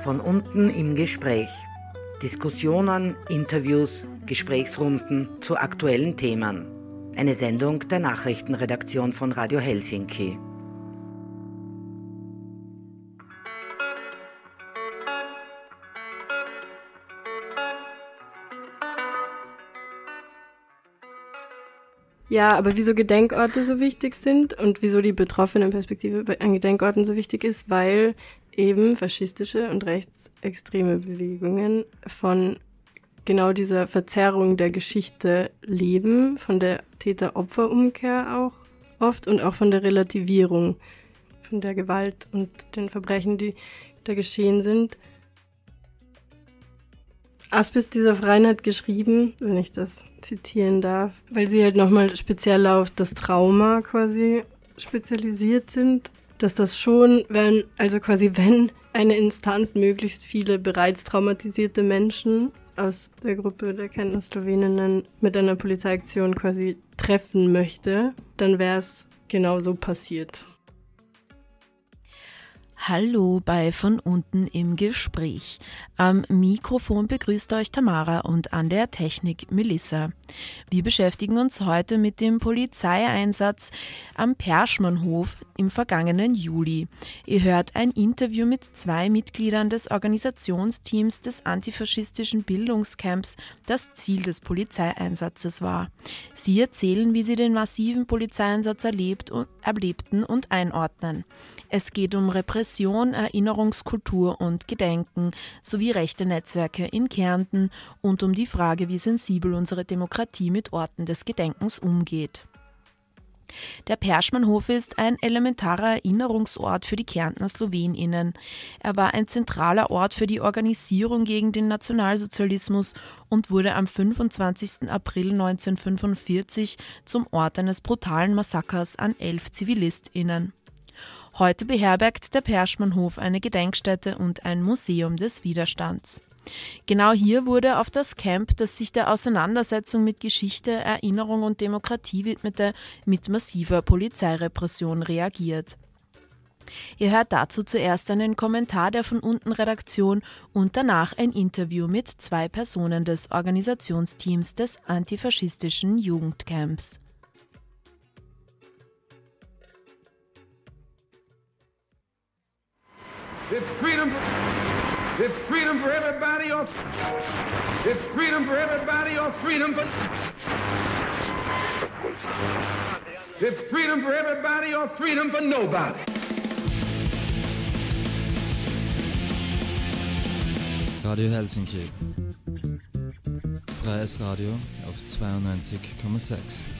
Von unten im Gespräch. Diskussionen, Interviews, Gesprächsrunden zu aktuellen Themen. Eine Sendung der Nachrichtenredaktion von Radio Helsinki. Ja, aber wieso Gedenkorte so wichtig sind und wieso die Betroffenenperspektive an Gedenkorten so wichtig ist, weil eben faschistische und rechtsextreme Bewegungen von genau dieser Verzerrung der Geschichte leben, von der Täter-Opfer-Umkehr auch oft und auch von der Relativierung von der Gewalt und den Verbrechen, die da geschehen sind. Aspis dieser Freien hat geschrieben, wenn ich das zitieren darf, weil sie halt nochmal speziell auf das Trauma quasi spezialisiert sind, dass das schon, wenn eine Instanz möglichst viele bereits traumatisierte Menschen aus der Gruppe der Kärntner-Sloweninnen mit einer Polizeiaktion quasi treffen möchte, dann wäre es genau so passiert. Hallo bei Von unten im Gespräch. Am Mikrofon begrüßt euch Tamara und an der Technik Melissa. Wir beschäftigen uns heute mit dem Polizeieinsatz am Perschmannhof im vergangenen Juli. Ihr hört ein Interview mit 2 Mitgliedern des Organisationsteams des antifaschistischen Bildungscamps, das Ziel des Polizeieinsatzes war. Sie erzählen, wie sie den massiven Polizeieinsatz erlebten und einordnen. Es geht um Repression, Erinnerungskultur und Gedenken sowie rechte Netzwerke in Kärnten und um die Frage, wie sensibel unsere Demokratie mit Orten des Gedenkens umgeht. Der Perschmannhof ist ein elementarer Erinnerungsort für die Kärntner SlowenInnen. Er war ein zentraler Ort für die Organisierung gegen den Nationalsozialismus und wurde am 25. April 1945 zum Ort eines brutalen Massakers an 11 ZivilistInnen. Heute beherbergt der Perschmannhof eine Gedenkstätte und ein Museum des Widerstands. Genau hier wurde auf das Camp, das sich der Auseinandersetzung mit Geschichte, Erinnerung und Demokratie widmete, mit massiver Polizeirepression reagiert. Ihr hört dazu zuerst einen Kommentar der Von unten Redaktion und danach ein Interview mit 2 Personen des Organisationsteams des antifaschistischen Jugendcamps. It's freedom for everybody or it's freedom for everybody or freedom for it's freedom for everybody or freedom for nobody. Radio Helsinki. Freies Radio auf 92,6.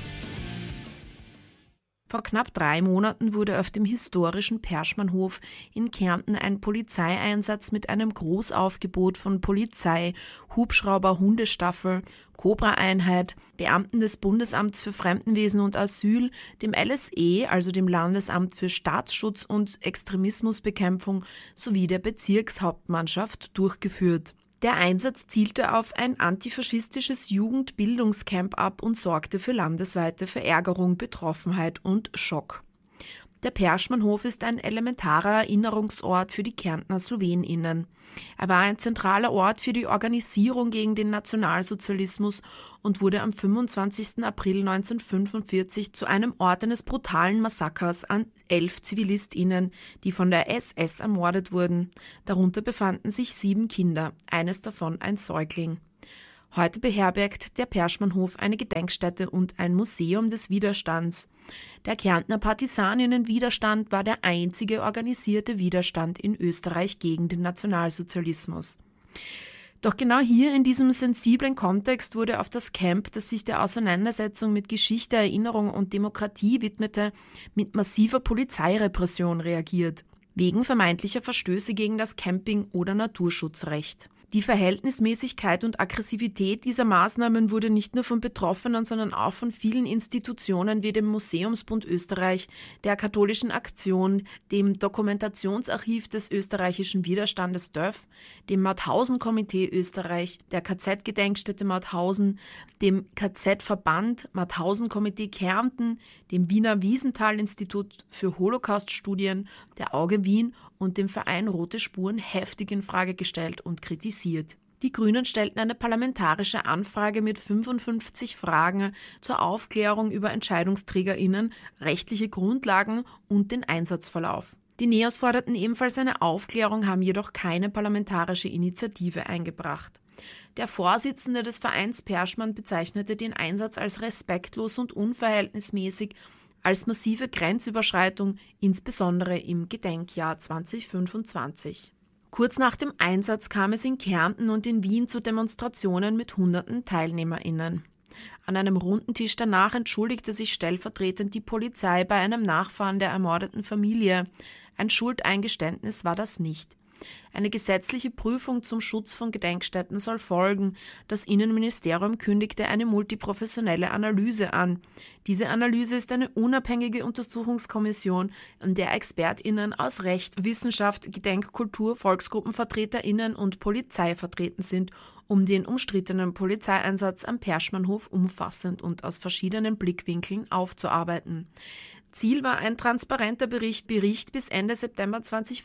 Vor knapp 3 Monaten wurde auf dem historischen Perschmannhof in Kärnten ein Polizeieinsatz mit einem Großaufgebot von Polizei, Hubschrauber, Hundestaffel, Cobra-Einheit, Beamten des Bundesamts für Fremdenwesen und Asyl, dem LSE, also dem Landesamt für Staatsschutz und Extremismusbekämpfung, sowie der Bezirkshauptmannschaft durchgeführt. Der Einsatz zielte auf ein antifaschistisches Jugendbildungscamp ab und sorgte für landesweite Verärgerung, Betroffenheit und Schock. Der Perschmannhof ist ein elementarer Erinnerungsort für die Kärntner SlowenInnen. Er war ein zentraler Ort für die Organisierung gegen den Nationalsozialismus und wurde am 25. April 1945 zu einem Ort eines brutalen Massakers an 11 ZivilistInnen, die von der SS ermordet wurden. Darunter befanden sich 7 Kinder, eines davon ein Säugling. Heute beherbergt der Perschmannhof eine Gedenkstätte und ein Museum des Widerstands. Der Kärntner Partisaninnenwiderstand war der einzige organisierte Widerstand in Österreich gegen den Nationalsozialismus. Doch genau hier in diesem sensiblen Kontext wurde auf das Camp, das sich der Auseinandersetzung mit Geschichte, Erinnerung und Demokratie widmete, mit massiver Polizeirepression reagiert, wegen vermeintlicher Verstöße gegen das Camping- oder Naturschutzrecht. Die Verhältnismäßigkeit und Aggressivität dieser Maßnahmen wurde nicht nur von Betroffenen, sondern auch von vielen Institutionen wie dem Museumsbund Österreich, der Katholischen Aktion, dem Dokumentationsarchiv des österreichischen Widerstandes DÖF, dem Mauthausen-Komitee Österreich, der KZ-Gedenkstätte Mauthausen, dem KZ-Verband Mauthausen-Komitee Kärnten, dem Wiener Wiesenthal-Institut für Holocaust-Studien, der Auge Wien und den Verein Rote Spuren heftig in Frage gestellt und kritisiert. Die Grünen stellten eine parlamentarische Anfrage mit 55 Fragen zur Aufklärung über EntscheidungsträgerInnen, rechtliche Grundlagen und den Einsatzverlauf. Die Neos forderten ebenfalls eine Aufklärung, haben jedoch keine parlamentarische Initiative eingebracht. Der Vorsitzende des Vereins Perschmann bezeichnete den Einsatz als respektlos und unverhältnismäßig, als massive Grenzüberschreitung, insbesondere im Gedenkjahr 2025. Kurz nach dem Einsatz kam es in Kärnten und in Wien zu Demonstrationen mit hunderten TeilnehmerInnen. An einem runden Tisch danach entschuldigte sich stellvertretend die Polizei bei einem Nachfahren der ermordeten Familie. Ein Schuldeingeständnis war das nicht. Eine gesetzliche Prüfung zum Schutz von Gedenkstätten soll folgen. Das Innenministerium kündigte eine multiprofessionelle Analyse an. Diese Analyse ist eine unabhängige Untersuchungskommission, in der ExpertInnen aus Recht, Wissenschaft, Gedenkkultur, VolksgruppenvertreterInnen und Polizei vertreten sind, um den umstrittenen Polizeieinsatz am Perschmannhof umfassend und aus verschiedenen Blickwinkeln aufzuarbeiten. Ziel war ein transparenter Bericht bis Ende September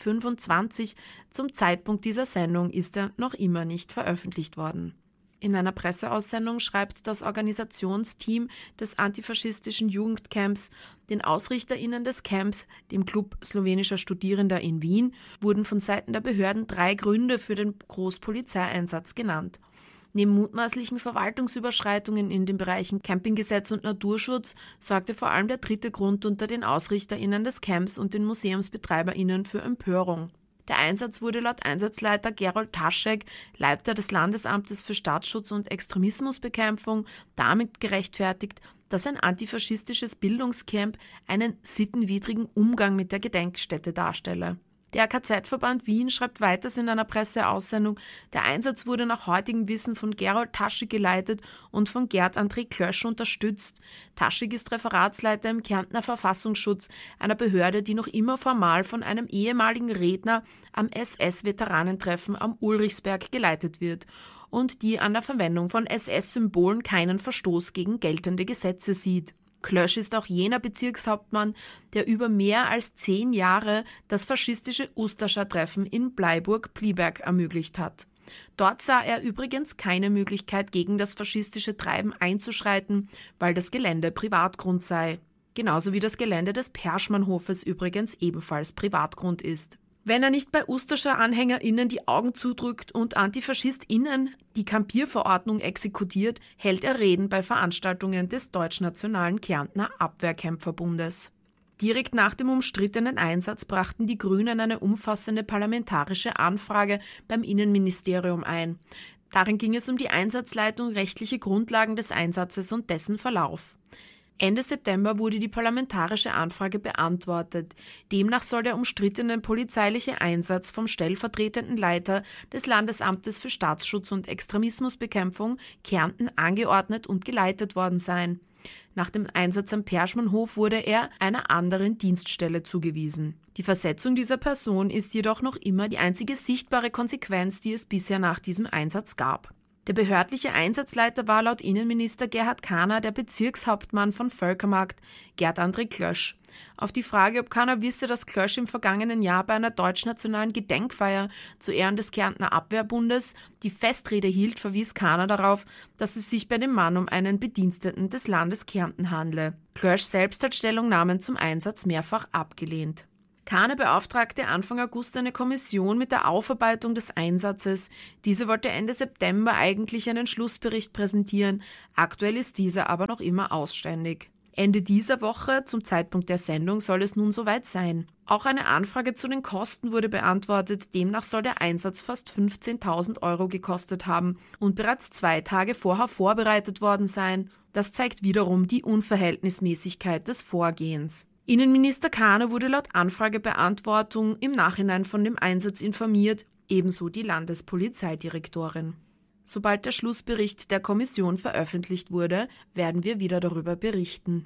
2025. Zum Zeitpunkt dieser Sendung ist er noch immer nicht veröffentlicht worden. In einer Presseaussendung schreibt das Organisationsteam des antifaschistischen Jugendcamps, den AusrichterInnen des Camps, dem Club slowenischer Studierender in Wien, wurden von Seiten der Behörden 3 Gründe für den Großpolizeieinsatz genannt. Neben mutmaßlichen Verwaltungsüberschreitungen in den Bereichen Campinggesetz und Naturschutz sorgte vor allem der 3. Grund unter den AusrichterInnen des Camps und den MuseumsbetreiberInnen für Empörung. Der Einsatz wurde laut Einsatzleiter Gerold Taschek, Leiter des Landesamtes für Staatsschutz und Extremismusbekämpfung, damit gerechtfertigt, dass ein antifaschistisches Bildungscamp einen sittenwidrigen Umgang mit der Gedenkstätte darstelle. Der KZ-Verband Wien schreibt weiters in einer Presseaussendung, der Einsatz wurde nach heutigem Wissen von Gerold Taschek geleitet und von Gerd André Klösch unterstützt. Taschek ist Referatsleiter im Kärntner Verfassungsschutz, einer Behörde, die noch immer formal von einem ehemaligen Redner am SS-Veteranentreffen am Ulrichsberg geleitet wird und die an der Verwendung von SS-Symbolen keinen Verstoß gegen geltende Gesetze sieht. Klösch ist auch jener Bezirkshauptmann, der über mehr als 10 Jahre das faschistische Ustascha-Treffen in Bleiburg-Pliberg ermöglicht hat. Dort sah er übrigens keine Möglichkeit, gegen das faschistische Treiben einzuschreiten, weil das Gelände Privatgrund sei. Genauso wie das Gelände des Perschmannhofes übrigens ebenfalls Privatgrund ist. Wenn er nicht bei Ustascha-AnhängerInnen die Augen zudrückt und AntifaschistInnen die Kampierverordnung exekutiert, hält er Reden bei Veranstaltungen des Deutschnationalen Kärntner Abwehrkämpferbundes. Direkt nach dem umstrittenen Einsatz brachten die Grünen eine umfassende parlamentarische Anfrage beim Innenministerium ein. Darin ging es um die Einsatzleitung, rechtliche Grundlagen des Einsatzes und dessen Verlauf. Ende September wurde die parlamentarische Anfrage beantwortet. Demnach soll der umstrittene polizeiliche Einsatz vom stellvertretenden Leiter des Landesamtes für Staatsschutz und Extremismusbekämpfung Kärnten angeordnet und geleitet worden sein. Nach dem Einsatz am Perschmannhof wurde er einer anderen Dienststelle zugewiesen. Die Versetzung dieser Person ist jedoch noch immer die einzige sichtbare Konsequenz, die es bisher nach diesem Einsatz gab. Der behördliche Einsatzleiter war laut Innenminister Gerhard Kahner der Bezirkshauptmann von Völkermarkt, Gerd André Klösch. Auf die Frage, ob Kahner wisse, dass Klösch im vergangenen Jahr bei einer deutschnationalen Gedenkfeier zu Ehren des Kärntner Abwehrbundes die Festrede hielt, verwies Kahner darauf, dass es sich bei dem Mann um einen Bediensteten des Landes Kärnten handle. Klösch selbst hat Stellungnahmen zum Einsatz mehrfach abgelehnt. Kahner beauftragte Anfang August eine Kommission mit der Aufarbeitung des Einsatzes. Diese wollte Ende September eigentlich einen Schlussbericht präsentieren. Aktuell ist dieser aber noch immer ausständig. Ende dieser Woche, zum Zeitpunkt der Sendung, soll es nun soweit sein. Auch eine Anfrage zu den Kosten wurde beantwortet. Demnach soll der Einsatz fast 15.000 € gekostet haben und bereits 2 Tage vorher vorbereitet worden sein. Das zeigt wiederum die Unverhältnismäßigkeit des Vorgehens. Innenminister Kahner wurde laut Anfragebeantwortung im Nachhinein von dem Einsatz informiert, ebenso die Landespolizeidirektorin. Sobald der Schlussbericht der Kommission veröffentlicht wurde, werden wir wieder darüber berichten.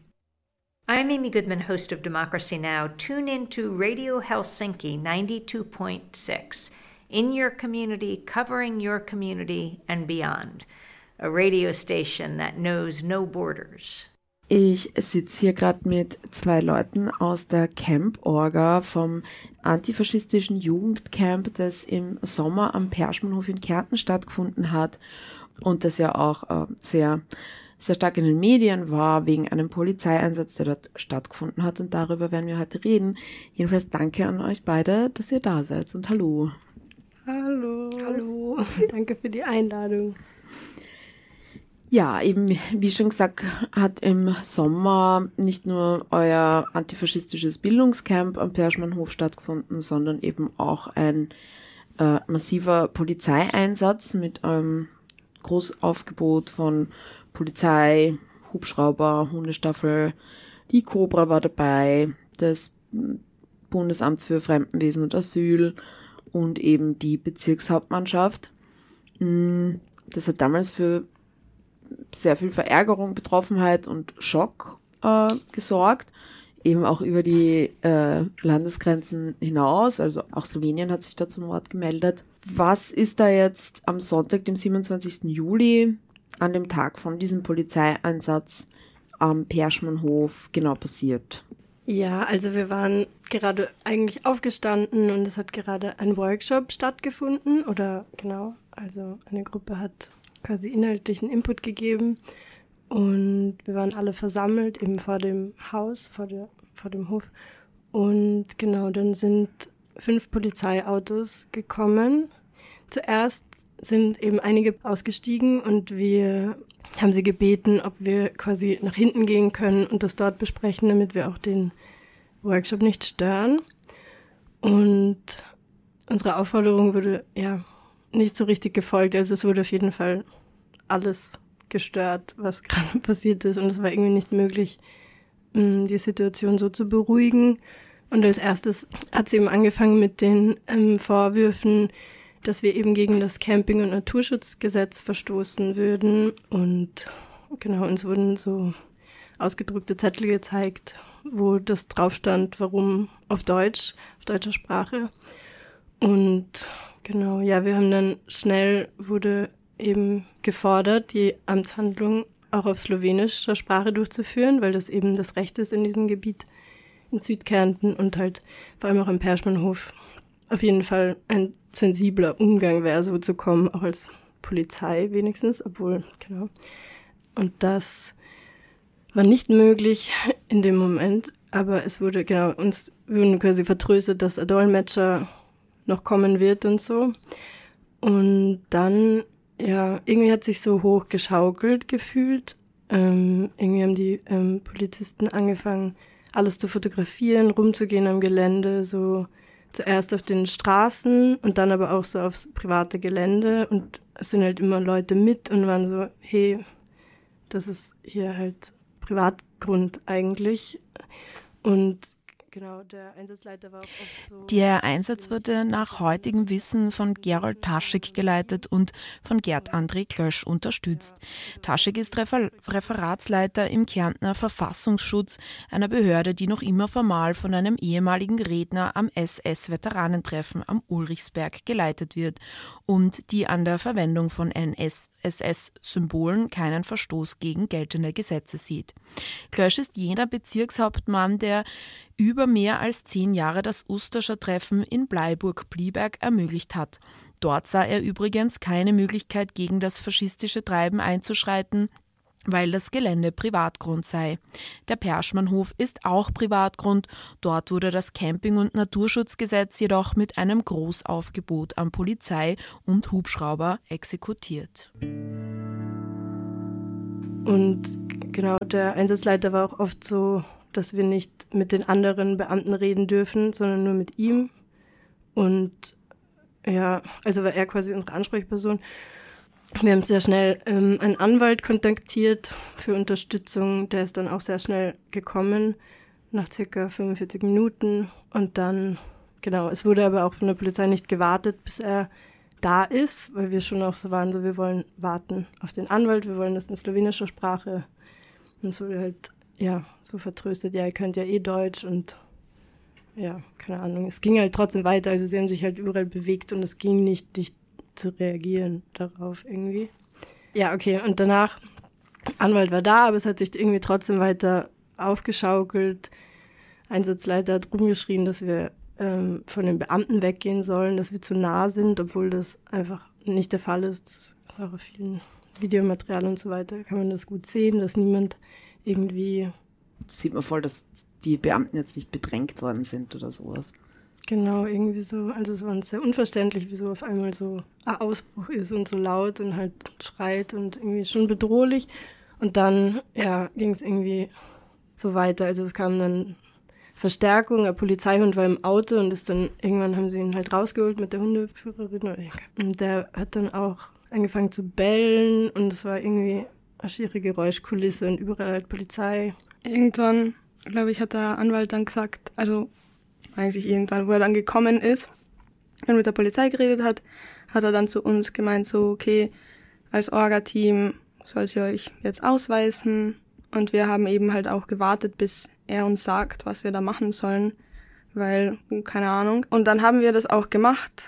I'm Amy Goodman, host of Democracy Now! Tune in to Radio Helsinki 92.6, in your community, covering your community and beyond. A radio station that knows no borders. Ich sitze hier gerade mit 2 Leuten aus der Camp-Orga vom antifaschistischen Jugendcamp, das im Sommer am Perschmannhof in Kärnten stattgefunden hat und das ja auch sehr, sehr stark in den Medien war, wegen einem Polizeieinsatz, der dort stattgefunden hat. Und darüber werden wir heute reden. Jedenfalls danke an euch beide, dass ihr da seid und hallo. Hallo. Hallo. Danke für die Einladung. Ja, eben, wie schon gesagt, hat im Sommer nicht nur euer antifaschistisches Bildungscamp am Perschmannhof stattgefunden, sondern eben auch ein massiver Polizeieinsatz mit einem Großaufgebot von Polizei, Hubschrauber, Hundestaffel, die Cobra war dabei, das Bundesamt für Fremdenwesen und Asyl und eben die Bezirkshauptmannschaft. Das hat damals für sehr viel Verärgerung, Betroffenheit und Schock gesorgt, eben auch über die Landesgrenzen hinaus, also auch Slowenien hat sich da zum Wort gemeldet. Was ist da jetzt am Sonntag, dem 27. Juli, an dem Tag von diesem Polizeieinsatz am Perschmannhof genau passiert? Ja, also wir waren gerade eigentlich aufgestanden und es hat gerade ein Workshop stattgefunden oder genau, also eine Gruppe hat quasi inhaltlichen Input gegeben und wir waren alle versammelt eben vor dem Haus, vor dem Hof und genau, dann sind 5 Polizeiautos gekommen. Zuerst sind eben einige ausgestiegen und wir haben sie gebeten, ob wir quasi nach hinten gehen können und das dort besprechen, damit wir auch den Workshop nicht stören. Und unsere Aufforderung wurde ja nicht so richtig gefolgt. Also es wurde auf jeden Fall alles gestört, was gerade passiert ist. Und es war irgendwie nicht möglich, die Situation so zu beruhigen. Und als erstes hat sie eben angefangen mit den Vorwürfen, dass wir eben gegen das Camping- und Naturschutzgesetz verstoßen würden. Und genau, uns wurden so ausgedruckte Zettel gezeigt, wo das drauf stand, warum auf deutscher Sprache. Und genau, ja, wir haben dann wurde eben gefordert, die Amtshandlung auch auf slowenischer Sprache durchzuführen, weil das eben das Recht ist in diesem Gebiet in Südkärnten und halt vor allem auch am Perschmannhof auf jeden Fall ein sensibler Umgang wäre, so zu kommen, auch als Polizei wenigstens, obwohl, genau. Und das war nicht möglich in dem Moment, aber es wurde, genau, uns wurden quasi vertröstet, dass ein Dolmetscher noch kommen wird und so. Und dann, ja, irgendwie hat sich so hoch geschaukelt gefühlt. Irgendwie haben die Polizisten angefangen, alles zu fotografieren, rumzugehen am Gelände, so zuerst auf den Straßen und dann aber auch so aufs private Gelände. Und es sind halt immer Leute mit und waren so, hey, das ist hier halt Privatgrund eigentlich. Und genau, der Einsatzleiter war auch oft so... Der Einsatz wurde nach heutigem Wissen von Gerold Taschek geleitet und von Gerd André Klösch unterstützt. Taschek ist Referatsleiter im Kärntner Verfassungsschutz, einer Behörde, die noch immer formal von einem ehemaligen Redner am SS-Veteranentreffen am Ulrichsberg geleitet wird und die an der Verwendung von SS-Symbolen keinen Verstoß gegen geltende Gesetze sieht. Klösch ist jener Bezirkshauptmann, der über mehr als 10 Jahre das Usterscher Treffen in Bleiburg-Blieberg ermöglicht hat. Dort sah er übrigens keine Möglichkeit, gegen das faschistische Treiben einzuschreiten, weil das Gelände Privatgrund sei. Der Perschmannhof ist auch Privatgrund. Dort wurde das Camping- und Naturschutzgesetz jedoch mit einem Großaufgebot an Polizei und Hubschrauber exekutiert. Und genau, der Einsatzleiter war auch oft so, dass wir nicht mit den anderen Beamten reden dürfen, sondern nur mit ihm. Und ja, also war er quasi unsere Ansprechperson. Wir haben sehr schnell einen Anwalt kontaktiert für Unterstützung. Der ist dann auch sehr schnell gekommen, nach circa 45 Minuten. Und dann, genau, es wurde aber auch von der Polizei nicht gewartet, bis er da ist, weil wir schon auch so waren, so wir wollen warten auf den Anwalt, wir wollen das in slowenischer Sprache. Und es wurde halt ja, so vertröstet, ja, ihr könnt ja eh Deutsch und ja, keine Ahnung. Es ging halt trotzdem weiter, also sie haben sich halt überall bewegt und es ging nicht zu reagieren darauf irgendwie. Ja, okay, und danach Anwalt war da, aber es hat sich irgendwie trotzdem weiter aufgeschaukelt. Einsatzleiter hat rumgeschrien, dass wir von den Beamten weggehen sollen, dass wir zu nah sind, obwohl das einfach nicht der Fall ist. Das ist auch auf vielen Videomaterial und so weiter, kann man das gut sehen, dass niemand irgendwie... Das sieht man voll, dass die Beamten jetzt nicht bedrängt worden sind oder sowas. Genau, irgendwie so. Also es war sehr unverständlich, wieso auf einmal so ein Ausbruch ist und so laut und halt schreit und irgendwie schon bedrohlich. Und dann, ja, ging es irgendwie so weiter. Also es kam dann Verstärkung, ein Polizeihund war im Auto und irgendwann haben sie ihn halt rausgeholt mit der Hundeführerin. Und der hat dann auch angefangen zu bellen und es war irgendwie eine schiere Geräuschkulisse und überall halt Polizei. Irgendwann, glaube ich, hat der Anwalt dann gesagt, also eigentlich irgendwann, wo er dann gekommen ist und mit der Polizei geredet hat, hat er dann zu uns gemeint, so, okay, als Orga-Team sollt ihr euch jetzt ausweisen. Und wir haben eben halt auch gewartet, bis er uns sagt, was wir da machen sollen, weil, keine Ahnung. Und dann haben wir das auch gemacht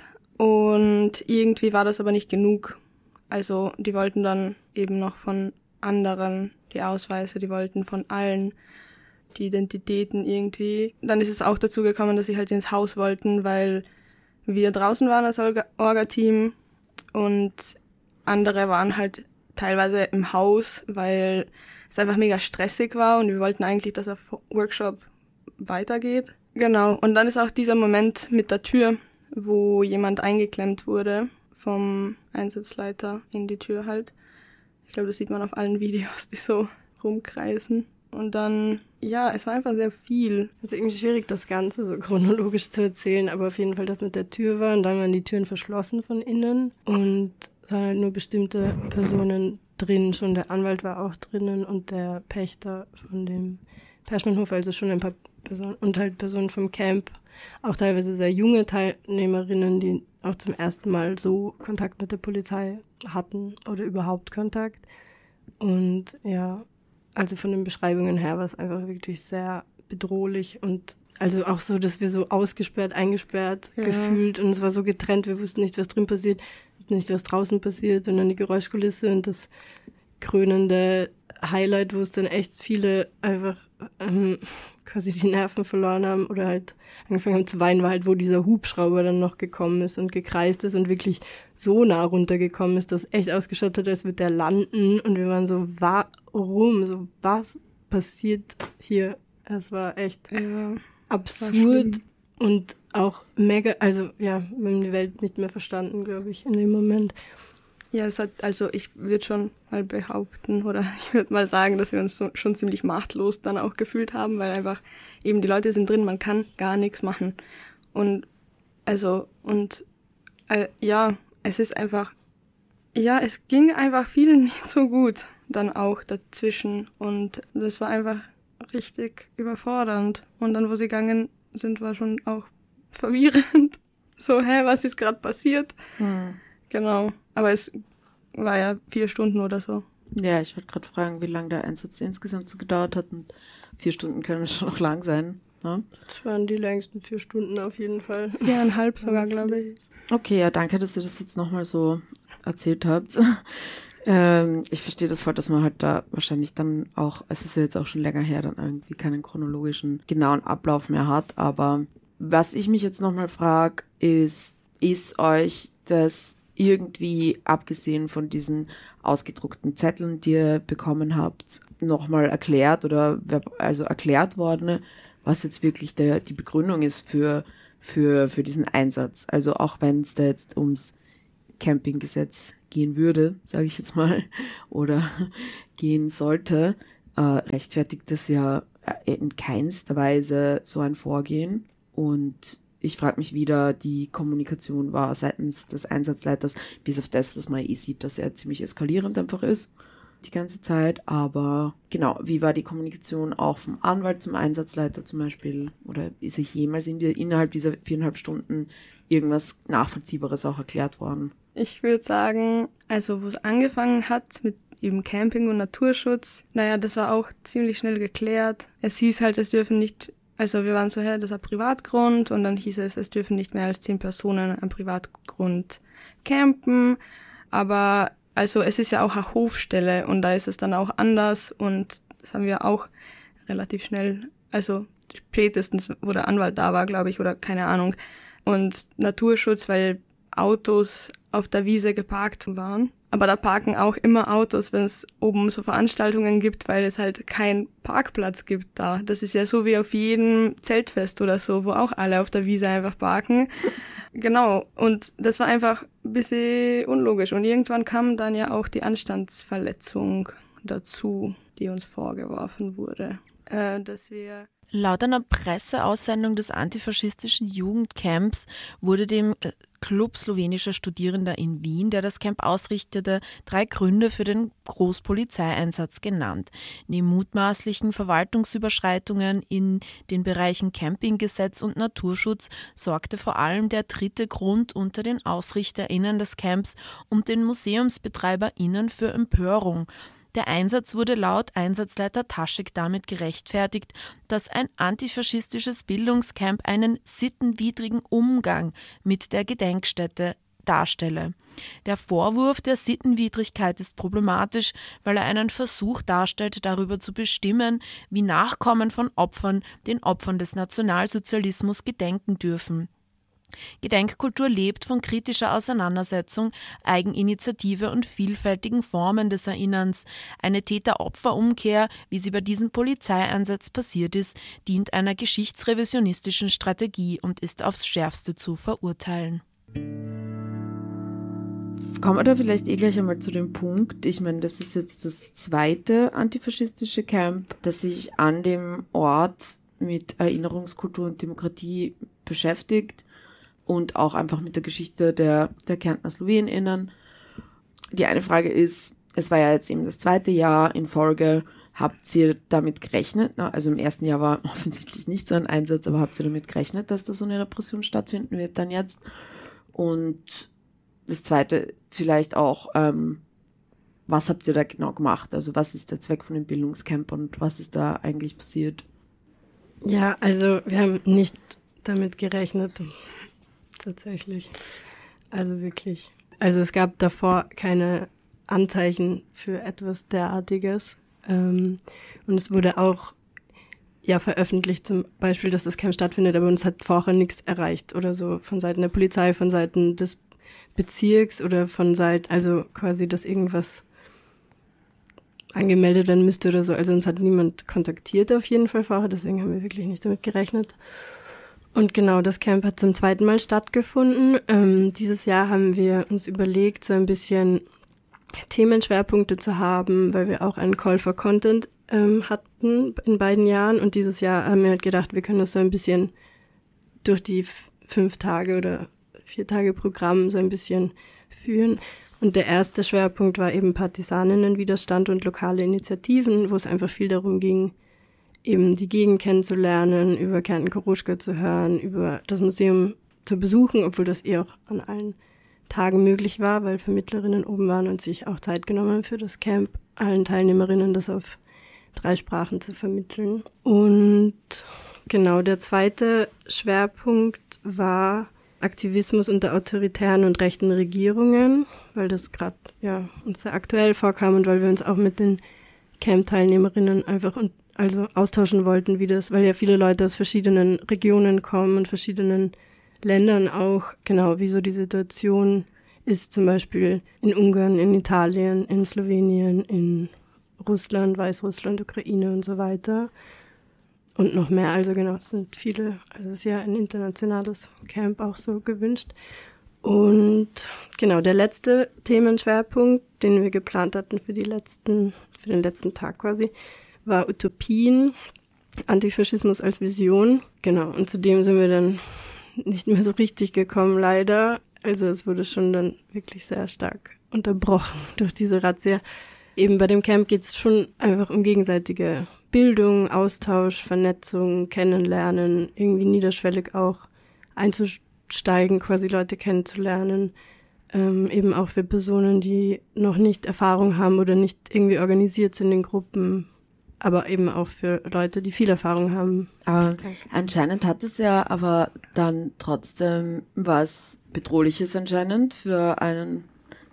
und irgendwie war das aber nicht genug. Also die wollten dann eben noch von anderen die Ausweise, die wollten von allen die Identitäten irgendwie. Dann ist es auch dazu gekommen, dass sie halt ins Haus wollten, weil wir draußen waren als Orga-Team und andere waren halt teilweise im Haus, weil es einfach mega stressig war und wir wollten eigentlich, dass der Workshop weitergeht. Genau, und dann ist auch dieser Moment mit der Tür, wo jemand eingeklemmt wurde vom Einsatzleiter in die Tür halt. Ich glaube, das sieht man auf allen Videos, die so rumkreisen. Und dann, ja, es war einfach sehr viel. Es ist irgendwie schwierig, das Ganze so chronologisch zu erzählen, aber auf jeden Fall das mit der Tür war und dann waren die Türen verschlossen von innen und es waren halt nur bestimmte Personen drin, schon der Anwalt war auch drinnen und der Pächter von dem Perschmannhof, also schon ein paar Personen und halt Personen vom Camp, auch teilweise sehr junge Teilnehmerinnen, die auch zum ersten Mal so Kontakt mit der Polizei hatten oder überhaupt Kontakt. Und ja, also von den Beschreibungen her war es einfach wirklich sehr bedrohlich und also auch so, dass wir so ausgesperrt, eingesperrt gefühlt und es war so getrennt, wir wussten nicht, was drin passiert, nicht, was draußen passiert und dann die Geräuschkulisse und das krönende Highlight, wo es dann echt viele einfach quasi die Nerven verloren haben oder halt angefangen haben zu weinen, war halt, wo dieser Hubschrauber dann noch gekommen ist und gekreist ist und wirklich so nah runtergekommen ist, dass echt ausgeschaut hat, als würde der landen und wir waren so, warum? So, was passiert hier? Es war echt absurd und auch mega, also ja, wir haben die Welt nicht mehr verstanden, glaube ich, in dem Moment. Ja, es hat, also ich würde schon mal behaupten oder ich würde mal sagen, dass wir uns so, schon ziemlich machtlos dann auch gefühlt haben, weil einfach eben die Leute sind drin, man kann gar nichts machen. Und also, und ja, es ist einfach, ja, es ging einfach vielen nicht so gut dann auch dazwischen und das war einfach richtig überfordernd. Und dann, wo sie gegangen sind, war schon auch verwirrend. So, was ist gerade passiert? Genau. Aber es war ja 4 Stunden oder so. Ja, ich wollte gerade fragen, wie lange der Einsatz insgesamt so gedauert hat. Und 4 Stunden können schon noch lang sein. Ne? Das waren die längsten 4 Stunden auf jeden Fall. 4,5 sogar, glaube ich. Okay, ja, danke, dass ihr das jetzt nochmal so erzählt habt. Ich verstehe das voll, dass man halt da wahrscheinlich dann auch, es ist ja jetzt auch schon länger her, dann irgendwie keinen chronologischen, genauen Ablauf mehr hat. Aber was ich mich jetzt nochmal frage, ist euch das irgendwie, abgesehen von diesen ausgedruckten Zetteln, die ihr bekommen habt, nochmal erklärt oder also erklärt worden, was jetzt wirklich die Begründung ist für diesen Einsatz? Also auch wenn es da jetzt ums Campinggesetz gehen würde, sage ich jetzt mal, oder gehen sollte, rechtfertigt das ja in keinster Weise so ein Vorgehen. Und ich frage mich, wie da die Kommunikation war seitens des Einsatzleiters, bis auf das, dass man sieht, dass er ziemlich eskalierend einfach ist die ganze Zeit. Aber genau, wie war die Kommunikation auch vom Anwalt zum Einsatzleiter zum Beispiel? Oder ist sich jemals innerhalb dieser 4,5 Stunden irgendwas Nachvollziehbares auch erklärt worden? Ich würde sagen, also wo es angefangen hat mit eben Camping und Naturschutz, naja, das war auch ziemlich schnell geklärt. Es hieß halt, es dürfen nicht, also wir waren so, das ist ein Privatgrund und dann hieß es dürfen nicht mehr als 10 Personen am Privatgrund campen. Aber Also es ist ja auch eine Hofstelle und da ist es dann auch anders und das haben wir auch relativ schnell, also spätestens, wo der Anwalt da war, glaube ich, oder keine Ahnung. Und Naturschutz, weil Autos auf der Wiese geparkt waren. Aber da parken auch immer Autos, wenn es oben so Veranstaltungen gibt, weil es halt keinen Parkplatz gibt da. Das ist ja so wie auf jedem Zeltfest oder so, wo auch alle auf der Wiese einfach parken. Genau, und das war einfach ein bisschen unlogisch. Und irgendwann kam dann ja auch die Anstandsverletzung dazu, die uns vorgeworfen wurde, dass wir... Laut einer Presseaussendung des antifaschistischen Jugendcamps wurde dem Club slowenischer Studierender in Wien, der das Camp ausrichtete, 3 Gründe für den Großpolizeieinsatz genannt. Neben mutmaßlichen Verwaltungsüberschreitungen in den Bereichen Campinggesetz und Naturschutz sorgte vor allem der 3. Grund unter den AusrichterInnen des Camps und den MuseumsbetreiberInnen für Empörung. Der Einsatz wurde laut Einsatzleiter Taschek damit gerechtfertigt, dass ein antifaschistisches Bildungscamp einen sittenwidrigen Umgang mit der Gedenkstätte darstelle. Der Vorwurf der Sittenwidrigkeit ist problematisch, weil er einen Versuch darstellt, darüber zu bestimmen, wie Nachkommen von Opfern den Opfern des Nationalsozialismus gedenken dürfen. Gedenkkultur lebt von kritischer Auseinandersetzung, Eigeninitiative und vielfältigen Formen des Erinnerns. Eine Täter-Opfer-Umkehr, wie sie bei diesem Polizeieinsatz passiert ist, dient einer geschichtsrevisionistischen Strategie und ist aufs Schärfste zu verurteilen. Kommen wir da vielleicht gleich einmal zu dem Punkt, ich meine, das ist jetzt das 2. antifaschistische Camp, das sich an dem Ort mit Erinnerungskultur und Demokratie beschäftigt. Und auch einfach mit der Geschichte der Kärntner SlowenInnen. Die eine Frage ist, es war ja jetzt eben das 2. Jahr in Folge, habt ihr damit gerechnet? Also im ersten Jahr war offensichtlich nicht so ein Einsatz, aber habt ihr damit gerechnet, dass da so eine Repression stattfinden wird dann jetzt? Und das Zweite vielleicht auch, was habt ihr da genau gemacht? Also was ist der Zweck von dem Bildungscamp und was ist da eigentlich passiert? Ja, also wir haben nicht damit gerechnet. Tatsächlich. Also wirklich. Also es gab davor keine Anzeichen für etwas derartiges. Und es wurde auch veröffentlicht, zum Beispiel, dass das Camp stattfindet, aber uns hat vorher nichts erreicht oder so von Seiten der Polizei, von Seiten des Bezirks oder von Seiten, also quasi, dass irgendwas angemeldet werden müsste oder so. Also uns hat niemand kontaktiert auf jeden Fall vorher, deswegen haben wir wirklich nicht damit gerechnet. Und genau, das Camp hat zum 2. Mal stattgefunden. Dieses Jahr haben wir uns überlegt, so ein bisschen Themenschwerpunkte zu haben, weil wir auch einen Call for Content hatten in beiden Jahren. Und dieses Jahr haben wir halt gedacht, wir können das so ein bisschen durch die 5 Tage oder 4 Tage Programm so ein bisschen führen. Und der erste Schwerpunkt war eben Partisaninnenwiderstand und lokale Initiativen, wo es einfach viel darum ging, eben die Gegend kennenzulernen, über Kärnten Koruschka zu hören, über das Museum zu besuchen, obwohl das auch an allen Tagen möglich war, weil Vermittlerinnen oben waren und sich auch Zeit genommen haben für das Camp, allen Teilnehmerinnen das auf 3 Sprachen zu vermitteln. Und genau, der zweite Schwerpunkt war Aktivismus unter autoritären und rechten Regierungen, weil das gerade uns sehr aktuell vorkam und weil wir uns auch mit den Camp-Teilnehmerinnen einfach austauschen wollten, weil ja viele Leute aus verschiedenen Regionen kommen und verschiedenen Ländern auch, genau, wie so die Situation ist, zum Beispiel in Ungarn, in Italien, in Slowenien, in Russland, Weißrussland, Ukraine und so weiter. Und noch mehr, also genau, es sind viele, also es ist ja ein internationales Camp auch so gewünscht. Und genau, der letzte Themenschwerpunkt, den wir geplant hatten für den letzten Tag quasi, war Utopien, Antifaschismus als Vision. Genau, und zu dem sind wir dann nicht mehr so richtig gekommen, leider. Also es wurde schon dann wirklich sehr stark unterbrochen durch diese Razzia. Eben bei dem Camp geht es schon einfach um gegenseitige Bildung, Austausch, Vernetzung, Kennenlernen, irgendwie niederschwellig auch einzusteigen, quasi Leute kennenzulernen. Eben auch für Personen, die noch nicht Erfahrung haben oder nicht irgendwie organisiert sind in Gruppen, aber eben auch für Leute, die viel Erfahrung haben. Anscheinend hat es ja aber dann trotzdem was Bedrohliches anscheinend für einen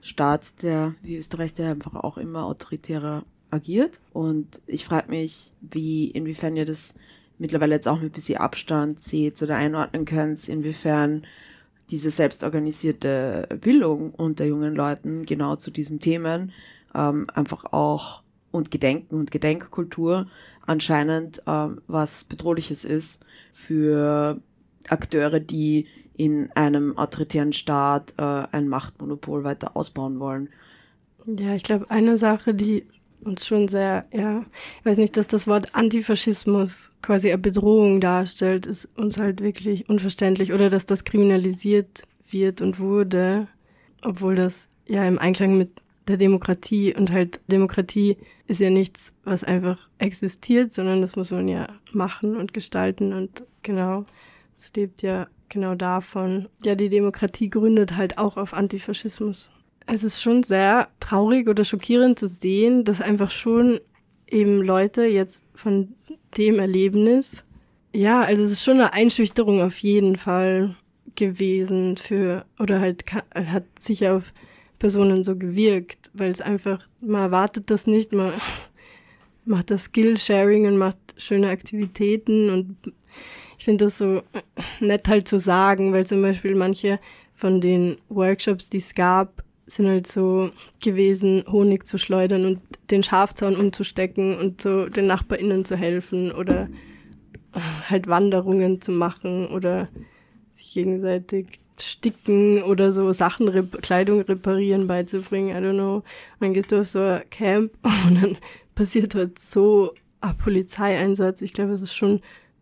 Staat, der wie Österreich, der einfach auch immer autoritärer agiert. Und ich frage mich, inwiefern ihr das mittlerweile jetzt auch mit ein bisschen Abstand seht oder einordnen könnt, inwiefern diese selbstorganisierte Bildung unter jungen Leuten genau zu diesen Themen einfach auch und Gedenken und Gedenkkultur anscheinend was Bedrohliches ist für Akteure, die in einem autoritären Staat ein Machtmonopol weiter ausbauen wollen. Ja, ich glaube, eine Sache, die uns schon sehr, ich weiß nicht, dass das Wort Antifaschismus quasi eine Bedrohung darstellt, ist uns halt wirklich unverständlich. Oder dass das kriminalisiert wird und wurde, obwohl das ja im Einklang mit der Demokratie und halt Demokratie ist ja nichts, was einfach existiert, sondern das muss man ja machen und gestalten und genau, es lebt ja genau davon. Ja, die Demokratie gründet halt auch auf Antifaschismus. Es ist schon sehr traurig oder schockierend zu sehen, dass einfach schon eben Leute jetzt von dem Erlebnis, ja, also es ist schon eine Einschüchterung auf jeden Fall gewesen oder halt hat sicher auf Personen so gewirkt, weil es einfach, man erwartet das nicht, man macht das Skill-Sharing und macht schöne Aktivitäten und ich finde das so nett halt zu sagen, weil zum Beispiel manche von den Workshops, die es gab, sind halt so gewesen, Honig zu schleudern und den Schafzaun umzustecken und so den NachbarInnen zu helfen oder halt Wanderungen zu machen oder sich gegenseitig sticken oder so Sachen, Kleidung reparieren beizubringen, I don't know. Und dann gehst du auf so ein Camp und dann passiert halt so ein Polizeieinsatz. Ich glaube, es ist schon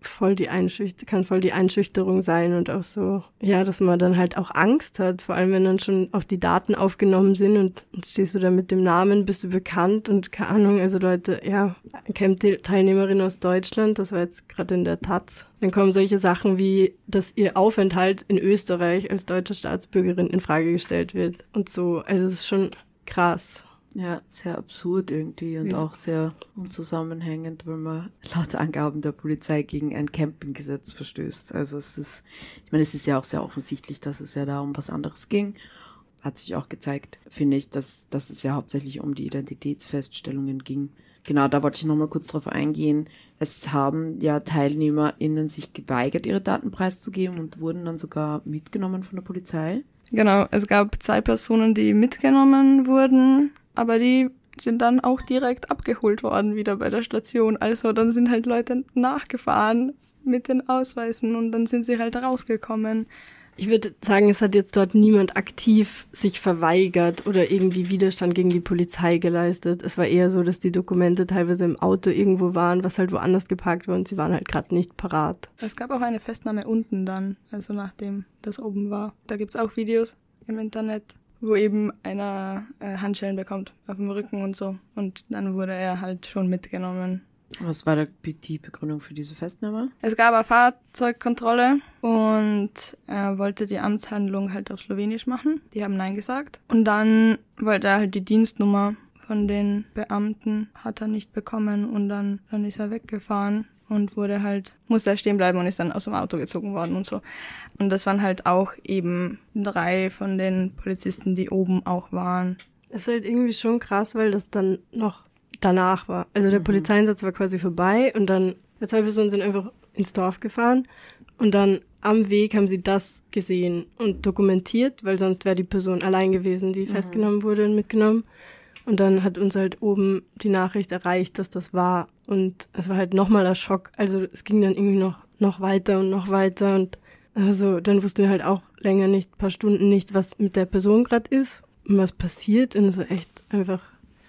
kann voll die Einschüchterung sein und auch so, ja, dass man dann halt auch Angst hat, vor allem wenn dann schon auch die Daten aufgenommen sind und stehst du da mit dem Namen, bist du bekannt und keine Ahnung, also Leute, ja, Camp-Teilnehmerin aus Deutschland, das war jetzt gerade in der Taz, dann kommen solche Sachen wie, dass ihr Aufenthalt in Österreich als deutsche Staatsbürgerin in Frage gestellt wird und so, also es ist schon krass. Ja, sehr absurd irgendwie und auch sehr unzusammenhängend, weil man laut Angaben der Polizei gegen ein Campinggesetz verstößt. Also es ist ja auch sehr offensichtlich, dass es ja da um was anderes ging. Hat sich auch gezeigt, finde ich, dass es ja hauptsächlich um die Identitätsfeststellungen ging. Genau, da wollte ich nochmal kurz drauf eingehen. Es haben ja TeilnehmerInnen sich geweigert, ihre Daten preiszugeben und wurden dann sogar mitgenommen von der Polizei. Genau, es gab 2 Personen, die mitgenommen wurden, aber die sind dann auch direkt abgeholt worden wieder bei der Station. Also dann sind halt Leute nachgefahren mit den Ausweisen und dann sind sie halt rausgekommen. Ich würde sagen, es hat jetzt dort niemand aktiv sich verweigert oder irgendwie Widerstand gegen die Polizei geleistet. Es war eher so, dass die Dokumente teilweise im Auto irgendwo waren, was halt woanders geparkt war und sie waren halt gerade nicht parat. Es gab auch eine Festnahme unten dann, also nachdem das oben war. Da gibt's auch Videos im Internet, wo eben einer Handschellen bekommt auf dem Rücken und so. Und dann wurde er halt schon mitgenommen. Was war die Begründung für diese Festnahme? Es gab eine Fahrzeugkontrolle und er wollte die Amtshandlung halt auf Slowenisch machen. Die haben Nein gesagt. Und dann wollte er halt die Dienstnummer von den Beamten, hat er nicht bekommen und dann ist er weggefahren und musste er stehen bleiben und ist dann aus dem Auto gezogen worden und so. Und das waren halt auch eben 3 von den Polizisten, die oben auch waren. Es ist halt irgendwie schon krass, weil das dann noch danach war. Also der Polizeieinsatz war quasi vorbei und dann 2 Personen sind einfach ins Dorf gefahren und dann am Weg haben sie das gesehen und dokumentiert, weil sonst wäre die Person allein gewesen, die festgenommen wurde und mitgenommen. Und dann hat uns halt oben die Nachricht erreicht, dass das war. Und es war halt nochmal ein Schock. Also es ging dann irgendwie noch weiter und noch weiter. Und also dann wussten wir halt auch länger nicht, ein paar Stunden nicht, was mit der Person gerade ist und was passiert. Und es war echt einfach...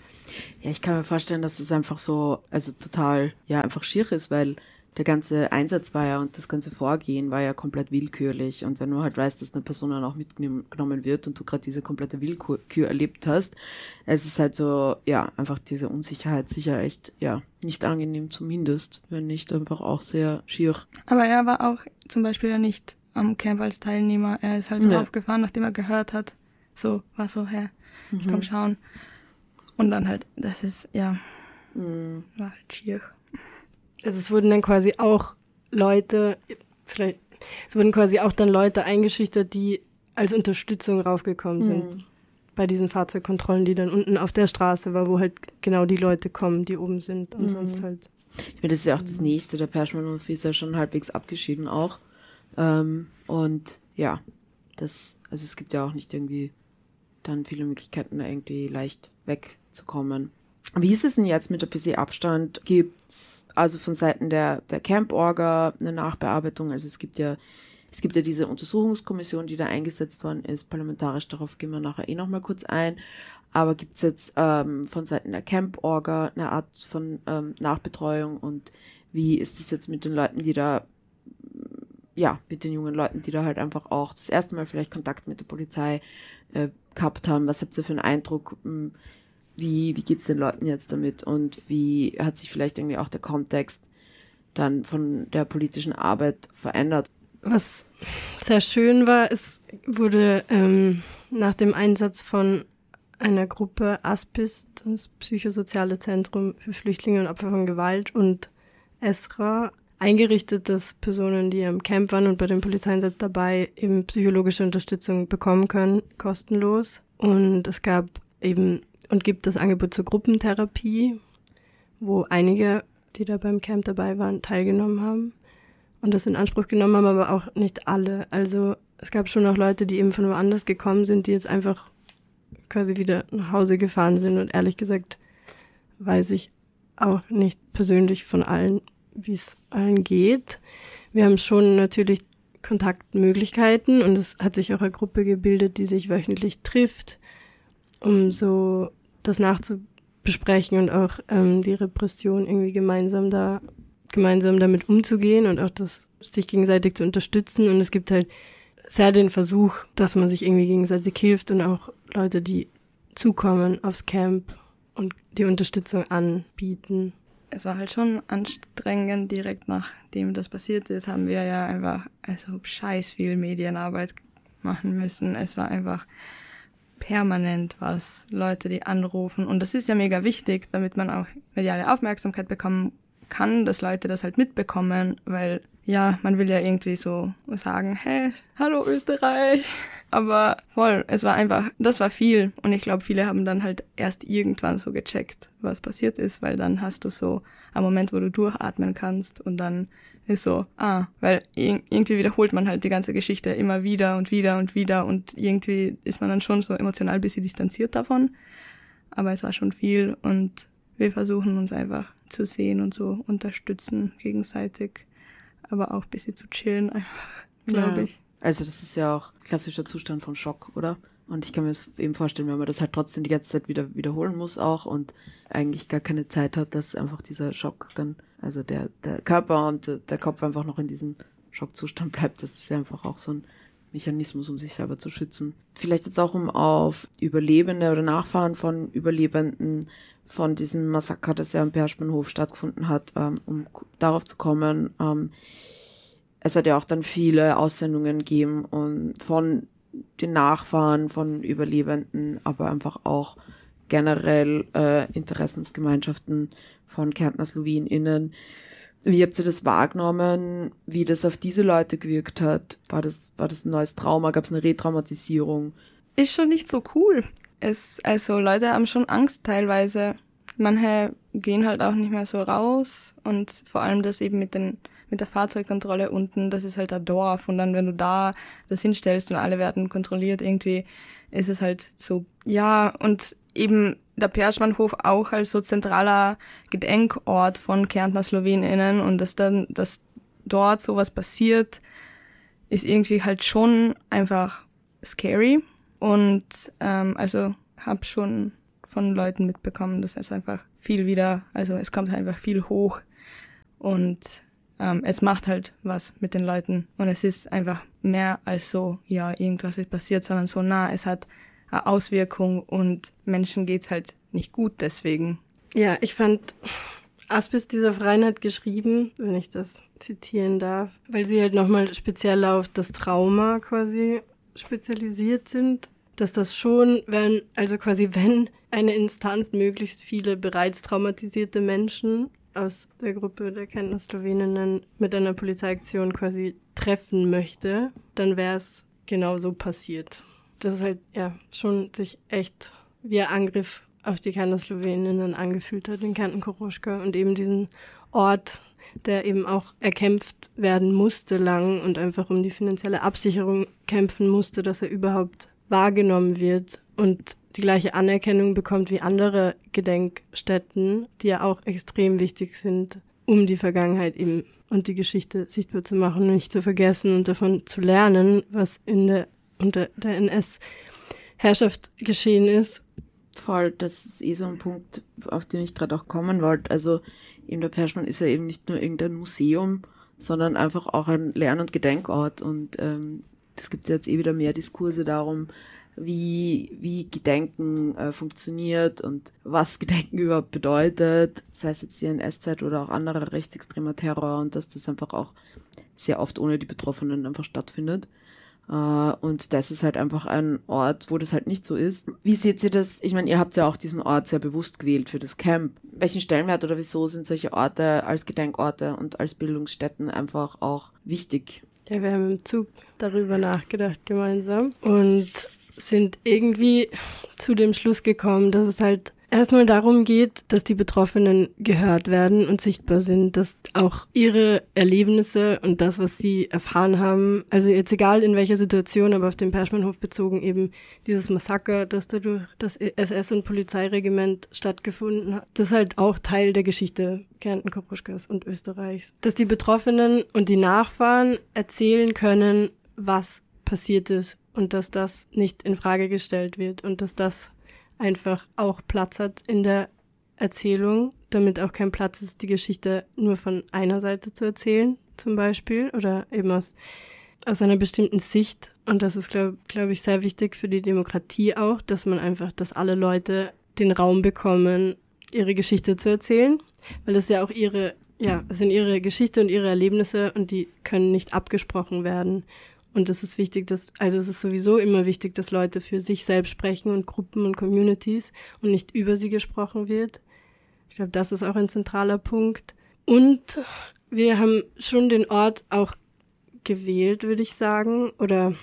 Ja, ich kann mir vorstellen, dass es einfach so, also total, ja, einfach schier ist, weil der ganze Einsatz war ja und das ganze Vorgehen war ja komplett willkürlich. Und wenn du halt weißt, dass eine Person dann auch mitgenommen wird und du gerade diese komplette Willkür erlebt hast, es ist halt so, ja, einfach diese Unsicherheit sicher echt, ja, nicht angenehm zumindest, wenn nicht einfach auch sehr schier. Aber er war auch zum Beispiel ja nicht am Camp als Teilnehmer. Er ist halt aufgefahren, nachdem er gehört hat. So, war so, komm schauen. Und dann halt, das ist, ja, war halt schier. Also es wurden dann quasi auch Leute eingeschüchtert, die als Unterstützung raufgekommen sind. bei diesen Fahrzeugkontrollen, die dann unten auf der Straße war, wo halt genau die Leute kommen, die oben sind und sonst halt. Ich meine, das ist ja auch das Nächste, der Perschmanhof ist ja schon halbwegs abgeschieden auch. Und ja, also es gibt ja auch nicht irgendwie dann viele Möglichkeiten, da irgendwie leicht wegzukommen. Wie ist es denn jetzt mit ein bisschen Abstand? Gibt es also von Seiten der Camp-Orga eine Nachbearbeitung? Also es gibt ja diese Untersuchungskommission, die da eingesetzt worden ist, parlamentarisch, darauf gehen wir nachher nochmal kurz ein. Aber gibt es jetzt von Seiten der Camp-Orga eine Art von Nachbetreuung und wie ist es jetzt mit den Leuten, die da, mit den jungen Leuten, die da halt einfach auch das erste Mal vielleicht Kontakt mit der Polizei gehabt haben? Was habt ihr für einen Eindruck? Wie geht es den Leuten jetzt damit und wie hat sich vielleicht irgendwie auch der Kontext dann von der politischen Arbeit verändert? Was sehr schön war, es wurde nach dem Einsatz von einer Gruppe ASPIS, das Psychosoziale Zentrum für Flüchtlinge und Opfer von Gewalt, und ESRA eingerichtet, dass Personen, die am Camp waren und bei dem Polizeieinsatz dabei, eben psychologische Unterstützung bekommen können, kostenlos. Und es gab eben und gibt das Angebot zur Gruppentherapie, wo einige, die da beim Camp dabei waren, teilgenommen haben und das in Anspruch genommen haben, aber auch nicht alle. Also es gab schon noch Leute, die eben von woanders gekommen sind, die jetzt einfach quasi wieder nach Hause gefahren sind, und ehrlich gesagt weiß ich auch nicht persönlich von allen, wie es allen geht. Wir haben schon natürlich Kontaktmöglichkeiten und es hat sich auch eine Gruppe gebildet, die sich wöchentlich trifft, um so das nachzubesprechen und auch die Repression irgendwie gemeinsam damit umzugehen und auch das sich gegenseitig zu unterstützen. Und es gibt halt sehr den Versuch, dass man sich irgendwie gegenseitig hilft und auch Leute, die zukommen aufs Camp und die Unterstützung anbieten. Es war halt schon anstrengend, direkt nachdem das passiert ist, haben wir ja einfach scheiß viel Medienarbeit machen müssen. Es war einfach permanent was, Leute, die anrufen. Und das ist ja mega wichtig, damit man auch mediale Aufmerksamkeit bekommen kann, dass Leute das halt mitbekommen, weil ja, man will ja irgendwie so sagen, hey, hallo Österreich. Aber voll, das war viel. Und ich glaube, viele haben dann halt erst irgendwann so gecheckt, was passiert ist, weil dann hast du so einen Moment, wo du durchatmen kannst und dann ist so, weil irgendwie wiederholt man halt die ganze Geschichte immer wieder und wieder und wieder und irgendwie ist man dann schon so emotional ein bisschen distanziert davon. Aber es war schon viel und wir versuchen uns einfach zu sehen und so unterstützen gegenseitig, aber auch ein bisschen zu chillen einfach, glaube ich. Also das ist ja auch klassischer Zustand von Schock, oder? Und ich kann mir eben vorstellen, wenn man das halt trotzdem die ganze Zeit wieder wiederholen muss auch und eigentlich gar keine Zeit hat, dass einfach dieser Schock dann, also der Körper und der Kopf einfach noch in diesem Schockzustand bleibt. Das ist ja einfach auch so ein Mechanismus, um sich selber zu schützen. Vielleicht jetzt auch, um auf Überlebende oder Nachfahren von Überlebenden von diesem Massaker, das ja am Perschmanhof stattgefunden hat, um darauf zu kommen. Es hat ja auch dann viele Aussendungen gegeben und von den Nachfahren von Überlebenden, aber einfach auch generell Interessensgemeinschaften von Kärntner SlowinInnen. Wie habt ihr das wahrgenommen, wie das auf diese Leute gewirkt hat? War das ein neues Trauma? Gab es eine Retraumatisierung? Ist schon nicht so cool. Leute haben schon Angst teilweise. Manche gehen halt auch nicht mehr so raus und vor allem das eben mit der Fahrzeugkontrolle unten, das ist halt ein Dorf und dann, wenn du da das hinstellst und alle werden kontrolliert, irgendwie ist es halt so, ja, und eben der Perschmanhof auch als so zentraler Gedenkort von Kärntner SlowinInnen und dass dort sowas passiert, ist irgendwie halt schon einfach scary und hab schon von Leuten mitbekommen, dass es einfach es kommt einfach viel hoch und es macht halt was mit den Leuten und es ist einfach mehr als so, ja, irgendwas ist passiert, sondern so es hat eine Auswirkung und Menschen geht's halt nicht gut deswegen. Ja, ich fand, ASPIS, dieser Verein, hat geschrieben, wenn ich das zitieren darf, weil sie halt nochmal speziell auf das Trauma quasi spezialisiert sind, dass das schon, wenn eine Instanz möglichst viele bereits traumatisierte Menschen aus der Gruppe der Kärntner Sloweninnen mit einer Polizeiaktion quasi treffen möchte, dann wäre es genau so passiert. dass es halt schon sich echt wie ein Angriff auf die Kärntner-Sloweninnen angefühlt hat, in Kärnten-Koruschka, und eben diesen Ort, der eben auch erkämpft werden musste lang und einfach um die finanzielle Absicherung kämpfen musste, dass er überhaupt wahrgenommen wird und die gleiche Anerkennung bekommt wie andere Gedenkstätten, die ja auch extrem wichtig sind, um die Vergangenheit eben und die Geschichte sichtbar zu machen und nicht zu vergessen und davon zu lernen, was unter der NS-Herrschaft geschehen ist. Voll, das ist so ein Punkt, auf den ich gerade auch kommen wollte. Also eben der Perschmann ist ja eben nicht nur irgendein Museum, sondern einfach auch ein Lern- und Gedenkort. Und es gibt jetzt wieder mehr Diskurse darum, wie Gedenken funktioniert und was Gedenken überhaupt bedeutet, sei es jetzt die NS-Zeit oder auch anderer rechtsextremer Terror, und dass das einfach auch sehr oft ohne die Betroffenen einfach stattfindet. Und das ist halt einfach ein Ort, wo das halt nicht so ist. Wie seht ihr das? Ich meine, ihr habt ja auch diesen Ort sehr bewusst gewählt für das Camp. Welchen Stellenwert oder wieso sind solche Orte als Gedenkorte und als Bildungsstätten einfach auch wichtig? Ja, wir haben im Zug darüber nachgedacht gemeinsam und sind irgendwie zu dem Schluss gekommen, dass es halt erstmal darum geht, dass die Betroffenen gehört werden und sichtbar sind, dass auch ihre Erlebnisse und das, was sie erfahren haben, also jetzt egal in welcher Situation, aber auf den Perschmannhof bezogen eben dieses Massaker, das dadurch das SS- und Polizeiregiment stattgefunden hat, das ist halt auch Teil der Geschichte Kärnten-Koruschkas und Österreichs. Dass die Betroffenen und die Nachfahren erzählen können, was passiert ist und dass das nicht in Frage gestellt wird und dass das einfach auch Platz hat in der Erzählung, damit auch kein Platz ist, die Geschichte nur von einer Seite zu erzählen, zum Beispiel, oder eben aus einer bestimmten Sicht. Und das ist, glaube ich, sehr wichtig für die Demokratie auch, dass alle Leute den Raum bekommen, ihre Geschichte zu erzählen, weil das ja auch es sind ihre Geschichte und ihre Erlebnisse und die können nicht abgesprochen werden. Und es ist wichtig, es ist sowieso immer wichtig, dass Leute für sich selbst sprechen und Gruppen und Communities und nicht über sie gesprochen wird. Ich glaube, das ist auch ein zentraler Punkt. Und wir haben schon den Ort auch gewählt, würde ich sagen. Oder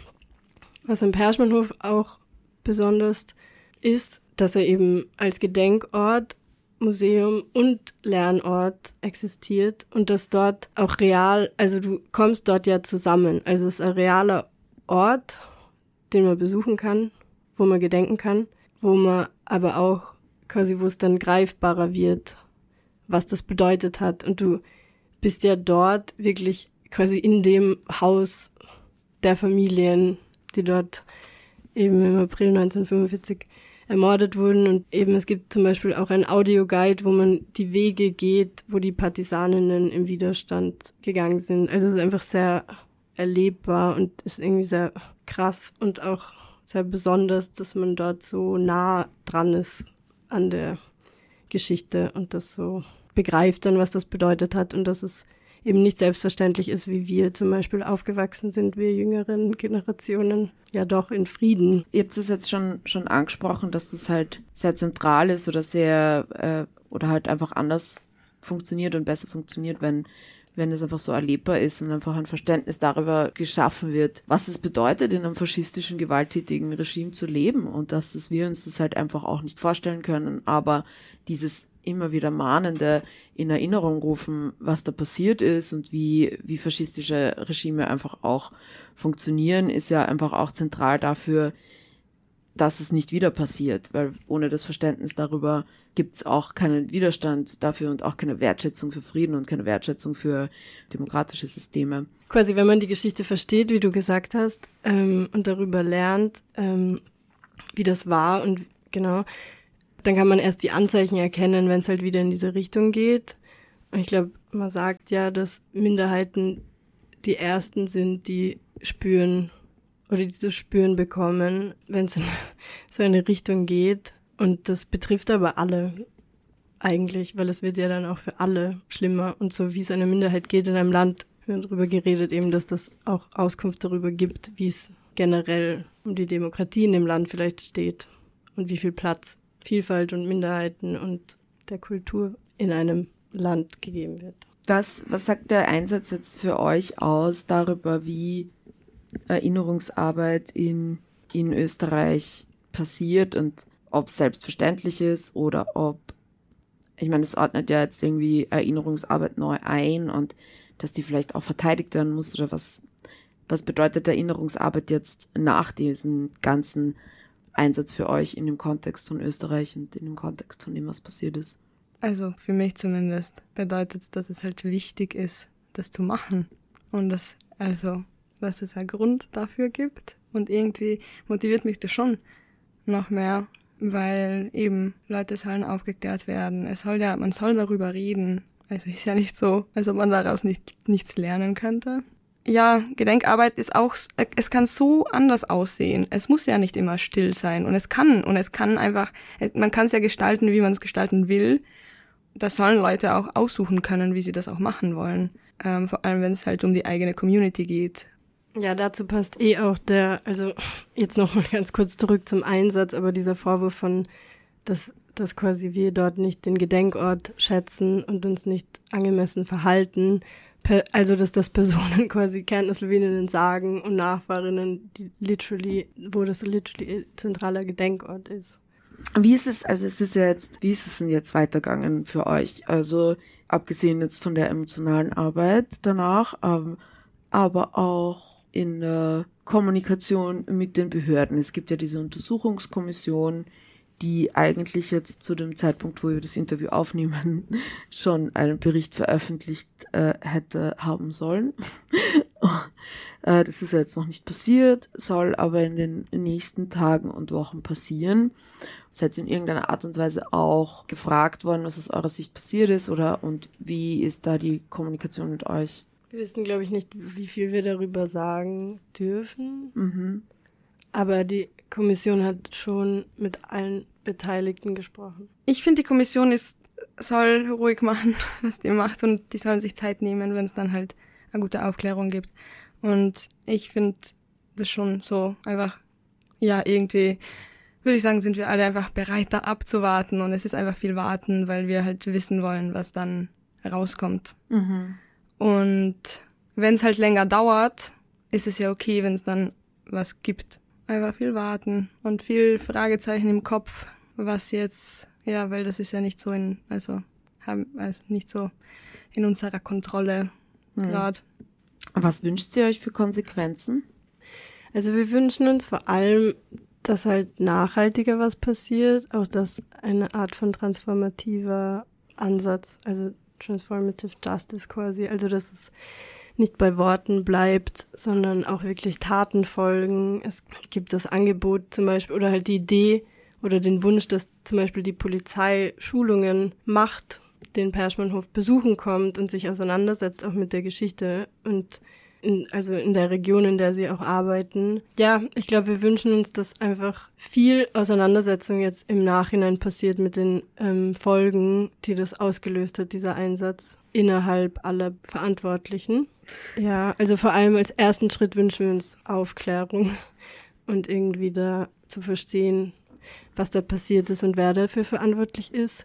was am Perschmannhof auch besonders ist, dass er eben als Gedenkort, Museum und Lernort existiert und dass dort auch real, also du kommst dort ja zusammen. Also es ist ein realer Ort, den man besuchen kann, wo man gedenken kann, wo man aber auch quasi, wo es dann greifbarer wird, was das bedeutet hat. Und du bist ja dort wirklich quasi in dem Haus der Familien, die dort eben im April 1945 ermordet wurden. Und eben es gibt zum Beispiel auch einen Audioguide, wo man die Wege geht, wo die Partisaninnen im Widerstand gegangen sind. Also es ist einfach sehr erlebbar und ist irgendwie sehr krass und auch sehr besonders, dass man dort so nah dran ist an der Geschichte und das so begreift dann, was das bedeutet hat und dass es eben nicht selbstverständlich ist, wie wir zum Beispiel aufgewachsen sind, wir jüngeren Generationen, ja doch in Frieden. Ihr habt es jetzt schon angesprochen, dass das halt sehr zentral ist oder oder halt einfach anders funktioniert und besser funktioniert, wenn es einfach so erlebbar ist und einfach ein Verständnis darüber geschaffen wird, was es bedeutet, in einem faschistischen, gewalttätigen Regime zu leben und dass wir uns das halt einfach auch nicht vorstellen können, aber dieses immer wieder mahnende in Erinnerung rufen, was da passiert ist und wie faschistische Regime einfach auch funktionieren, ist ja einfach auch zentral dafür, dass es nicht wieder passiert, weil ohne das Verständnis darüber gibt es auch keinen Widerstand dafür und auch keine Wertschätzung für Frieden und keine Wertschätzung für demokratische Systeme. Quasi, wenn man die Geschichte versteht, wie du gesagt hast, und darüber lernt, wie das war und genau, dann kann man erst die Anzeichen erkennen, wenn es halt wieder in diese Richtung geht. Und ich glaube, man sagt ja, dass Minderheiten die Ersten sind, die spüren oder die zu spüren bekommen, wenn es in so eine Richtung geht. Und das betrifft aber alle eigentlich, weil es wird ja dann auch für alle schlimmer. Und so wie es einer Minderheit geht in einem Land, wir haben darüber geredet eben, dass das auch Auskunft darüber gibt, wie es generell um die Demokratie in dem Land vielleicht steht und wie viel Platz Vielfalt und Minderheiten und der Kultur in einem Land gegeben wird. Was sagt der Einsatz jetzt für euch aus darüber, wie Erinnerungsarbeit in in Österreich passiert und ob es selbstverständlich ist oder ob, ich meine, es ordnet ja jetzt irgendwie Erinnerungsarbeit neu ein und dass die vielleicht auch verteidigt werden muss oder was bedeutet Erinnerungsarbeit jetzt nach diesem ganzen Einsatz für euch in dem Kontext von Österreich und in dem Kontext von dem, was passiert ist? Also für mich zumindest bedeutet es, dass es halt wichtig ist, das zu machen und dass es einen Grund dafür gibt und irgendwie motiviert mich das schon noch mehr, weil eben Leute sollen aufgeklärt werden. Man soll darüber reden. Also ist ja nicht so, als ob man daraus nichts lernen könnte. Ja, Gedenkarbeit ist auch, es kann so anders aussehen. Es muss ja nicht immer still sein und es kann einfach, man kann es ja gestalten, wie man es gestalten will. Das sollen Leute auch aussuchen können, wie sie das auch machen wollen. Vor allem, wenn es halt um die eigene Community geht. Ja, dazu passt auch also jetzt nochmal ganz kurz zurück zum Einsatz, aber dieser Vorwurf von, dass quasi wir dort nicht den Gedenkort schätzen und uns nicht angemessen verhalten, also dass das Personen quasi Kärntner Sloweninnen sagen und Nachfahrinnen, wo das literally zentraler Gedenkort ist. Wie ist es denn jetzt weitergegangen für euch? Also abgesehen jetzt von der emotionalen Arbeit danach, aber auch in der Kommunikation mit den Behörden. Es gibt ja diese Untersuchungskommission, die eigentlich jetzt zu dem Zeitpunkt, wo wir das Interview aufnehmen, schon einen Bericht veröffentlicht hätte haben sollen. Das ist jetzt noch nicht passiert, soll aber in den nächsten Tagen und Wochen passieren. Seid ihr in irgendeiner Art und Weise auch gefragt worden, was aus eurer Sicht passiert ist und wie ist da die Kommunikation mit euch? Wir wissen, glaube ich, nicht, wie viel wir darüber sagen dürfen. Mhm. Aber die Kommission hat schon mit allen Beteiligten gesprochen. Ich finde, die Kommission soll ruhig machen, was die macht und die sollen sich Zeit nehmen, wenn es dann halt eine gute Aufklärung gibt. Und ich finde das schon so einfach, ja, irgendwie würde ich sagen, sind wir alle einfach bereit, da abzuwarten und es ist einfach viel warten, weil wir halt wissen wollen, was dann herauskommt. Mhm. Und wenn es halt länger dauert, ist es ja okay, wenn es dann was gibt. Einfach viel warten und viel Fragezeichen im Kopf, was jetzt, ja, weil das ist ja nicht so nicht so in unserer Kontrolle gerade. Was wünscht ihr euch für Konsequenzen? Also wir wünschen uns vor allem, dass halt nachhaltiger was passiert, auch dass eine Art von transformativer Ansatz, also Transformative Justice quasi, also dass es nicht bei Worten bleibt, sondern auch wirklich Taten folgen. Es gibt das Angebot zum Beispiel oder halt die Idee oder den Wunsch, dass zum Beispiel die Polizei Schulungen macht, den Perschmannhof besuchen kommt und sich auseinandersetzt auch mit der Geschichte und in der Region, in der sie auch arbeiten. Ja, ich glaube, wir wünschen uns, dass einfach viel Auseinandersetzung jetzt im Nachhinein passiert mit den Folgen, die das ausgelöst hat, dieser Einsatz innerhalb aller Verantwortlichen. Ja, also vor allem als ersten Schritt wünschen wir uns Aufklärung und irgendwie da zu verstehen, was da passiert ist und wer dafür verantwortlich ist.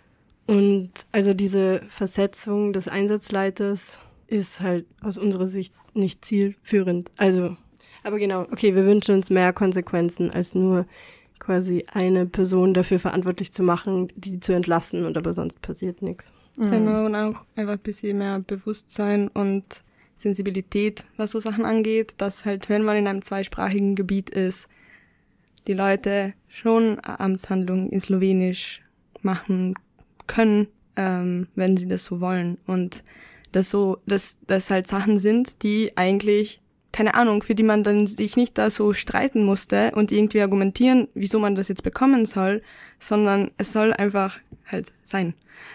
Und also diese Versetzung des Einsatzleiters ist halt aus unserer Sicht nicht zielführend. Also, aber genau, okay, wir wünschen uns mehr Konsequenzen, als nur quasi eine Person dafür verantwortlich zu machen, die zu entlassen und aber sonst passiert nichts. Genau, und auch einfach ein bisschen mehr Bewusstsein und Sensibilität, was so Sachen angeht, dass halt, wenn man in einem zweisprachigen Gebiet ist, die Leute schon eine Amtshandlung in Slowenisch machen können, wenn sie das so wollen. Und dass halt Sachen sind, die eigentlich, keine Ahnung, für die man dann sich nicht da so streiten musste und irgendwie argumentieren, wieso man das jetzt bekommen soll, sondern es soll einfach halt sein.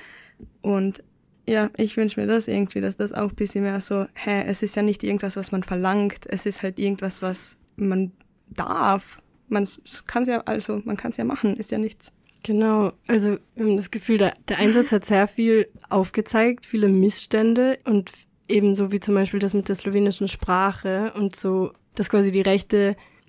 Und ja, ich wünsche mir das irgendwie, dass das auch ein bisschen mehr so, es ist ja nicht irgendwas, was man verlangt, es ist halt irgendwas, was man darf. Man kann es ja machen, ist ja nichts. Genau, also wir haben das Gefühl, der Einsatz hat sehr viel aufgezeigt, viele Missstände und ebenso wie zum Beispiel das mit der slowenischen Sprache und so, dass quasi die Rechte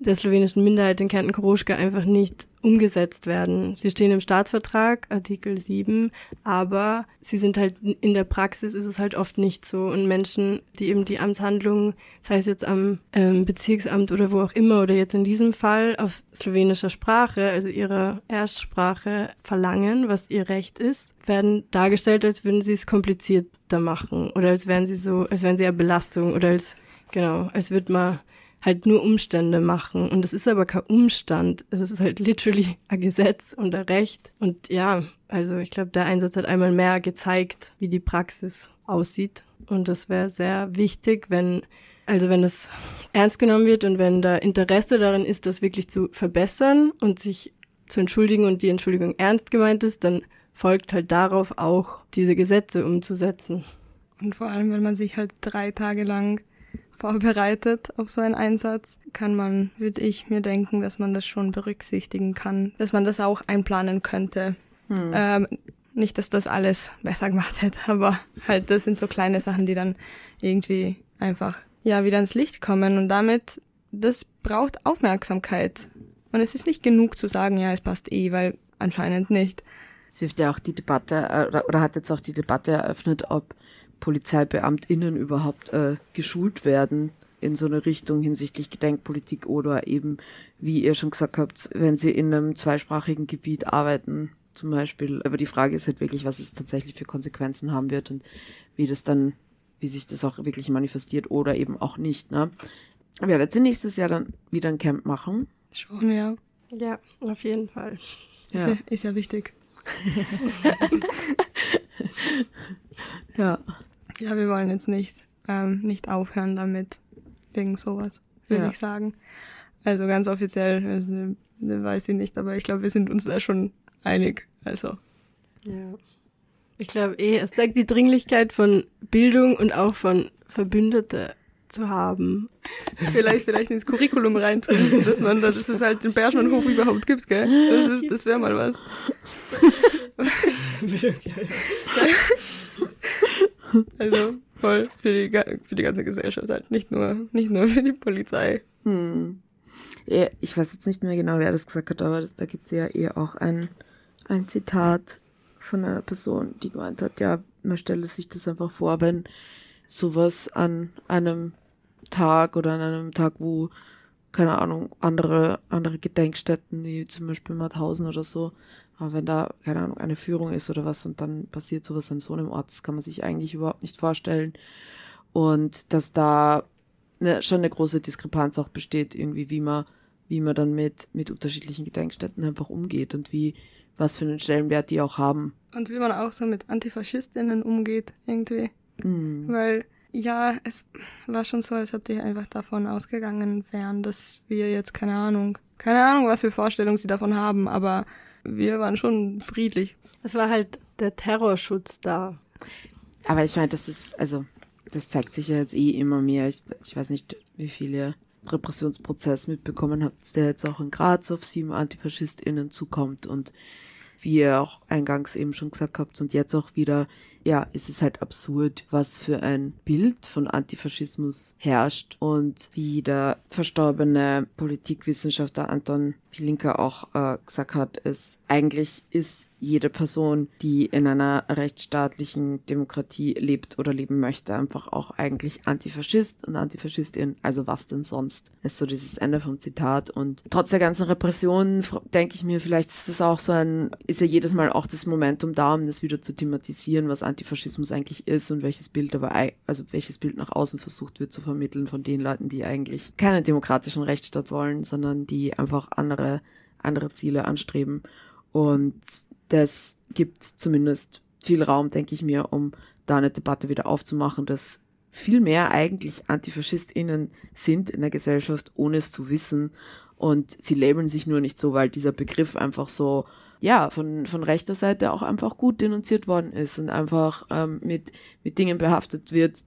der slowenischen Minderheit in Kärnten Koroška einfach nicht umgesetzt werden. Sie stehen im Staatsvertrag, Artikel 7, aber sie sind halt in der Praxis ist es halt oft nicht so. Und Menschen, die eben die Amtshandlungen, sei es jetzt am Bezirksamt oder wo auch immer oder jetzt in diesem Fall auf slowenischer Sprache, also ihrer Erstsprache verlangen, was ihr Recht ist, werden dargestellt, als würden sie es komplizierter machen oder als wären sie eine Belastung oder als würde man halt nur Umstände machen. Und es ist aber kein Umstand. Es ist halt literally ein Gesetz und ein Recht. Und ja, also ich glaube, der Einsatz hat einmal mehr gezeigt, wie die Praxis aussieht. Und das wäre sehr wichtig, wenn es ernst genommen wird und wenn da Interesse darin ist, das wirklich zu verbessern und sich zu entschuldigen und die Entschuldigung ernst gemeint ist, dann folgt halt darauf auch, diese Gesetze umzusetzen. Und vor allem, wenn man sich halt 3 Tage lang vorbereitet auf so einen Einsatz, würde ich mir denken, dass man das schon berücksichtigen kann, dass man das auch einplanen könnte. Nicht, dass das alles besser gemacht hätte, aber halt das sind so kleine Sachen, die dann irgendwie einfach wieder ins Licht kommen und damit, das braucht Aufmerksamkeit. Und es ist nicht genug zu sagen, ja, es passt weil anscheinend nicht. Es wirft ja auch die Debatte, oder hat jetzt auch die Debatte eröffnet, ob PolizeibeamtInnen überhaupt geschult werden in so eine Richtung hinsichtlich Gedenkpolitik oder eben, wie ihr schon gesagt habt, wenn sie in einem zweisprachigen Gebiet arbeiten, zum Beispiel. Aber die Frage ist halt wirklich, was es tatsächlich für Konsequenzen haben wird und wie sich das auch wirklich manifestiert oder eben auch nicht. Ne? Wir werden jetzt nächstes Jahr dann wieder ein Camp machen. Schon, ja. Ja, auf jeden Fall. Ja. Ist ja wichtig. Ja. Ja, wir wollen jetzt nicht aufhören damit, wegen sowas, würde ich sagen. Also ganz offiziell, weiß ich nicht, aber ich glaube, wir sind uns da schon einig. Also. Ja. Ich glaube es zeigt die Dringlichkeit von Bildung und auch von Verbündete zu haben. Vielleicht ins Curriculum reintun, dass es halt den Perschmannhof überhaupt gibt, gell? Das wäre mal was. Also voll für die ganze Gesellschaft halt, nicht nur für die Polizei. Ja, ich weiß jetzt nicht mehr genau, wer das gesagt hat, aber da gibt es ja auch ein Zitat von einer Person, die gemeint hat, ja, man stelle sich das einfach vor, wenn sowas an einem Tag oder an einem Tag, wo, keine Ahnung, andere Gedenkstätten, wie zum Beispiel Mauthausen oder so, aber wenn da, keine Ahnung, eine Führung ist oder was und dann passiert sowas an so einem Ort, das kann man sich eigentlich überhaupt nicht vorstellen. Und dass da schon eine große Diskrepanz auch besteht, irgendwie, wie man dann mit unterschiedlichen Gedenkstätten einfach umgeht und was für einen Stellenwert die auch haben. Und wie man auch so mit AntifaschistInnen umgeht, irgendwie. Weil, ja, es war schon so, als ob die einfach davon ausgegangen wären, dass wir jetzt, keine Ahnung, was für Vorstellungen sie davon haben, aber wir waren schon friedlich. Es war halt der Terrorschutz da. Aber ich meine, das zeigt sich ja jetzt immer mehr. Ich weiß nicht, wie viel ihr Repressionsprozess mitbekommen habt, der jetzt auch in Graz auf 7 AntifaschistInnen zukommt und wie ihr auch eingangs eben schon gesagt habt und jetzt auch wieder, ja, es ist halt absurd, was für ein Bild von Antifaschismus herrscht und wie der verstorbene Politikwissenschaftler Anton Pilinka auch gesagt hat, eigentlich ist jede Person, die in einer rechtsstaatlichen Demokratie lebt oder leben möchte, einfach auch eigentlich Antifaschist und Antifaschistin. Also was denn sonst? Ist so dieses Ende vom Zitat. Und trotz der ganzen Repressionen denke ich mir, vielleicht ist das auch ist ja jedes Mal auch das Momentum da, um das wieder zu thematisieren, was Antifaschismus eigentlich ist und welches Bild nach außen versucht wird zu vermitteln von den Leuten, die eigentlich keinen demokratischen Rechtsstaat wollen, sondern die einfach andere Ziele anstreben. Und das gibt zumindest viel Raum, denke ich mir, um da eine Debatte wieder aufzumachen, dass viel mehr eigentlich AntifaschistInnen sind in der Gesellschaft, ohne es zu wissen. Und sie labeln sich nur nicht so, weil dieser Begriff einfach so, ja, von rechter Seite auch einfach gut denunziert worden ist und einfach mit Dingen behaftet wird,